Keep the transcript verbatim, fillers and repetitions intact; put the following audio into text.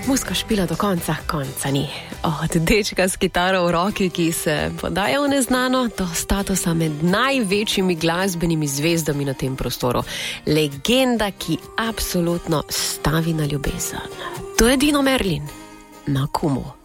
Muska špila do konca, konca ni. Od dečka s kitaro v roki, ki se podaja v neznano, do statusa med največjimi glasbenimi zvezdami na tem prostoru. Legenda, ki absolutno stavi na ljubezen. To je Dino Merlin na Kumu.